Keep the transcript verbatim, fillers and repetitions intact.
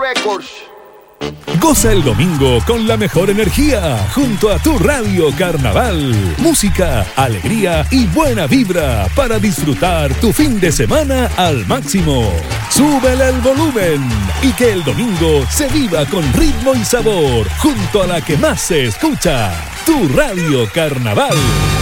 Records. Goza el domingo con la mejor energía junto a tu Radio Carnaval. Música, alegría y buena vibra para disfrutar tu fin de semana al máximo. Súbele el volumen y que el domingo se viva con ritmo y sabor junto a la que más se escucha, tu Radio Carnaval.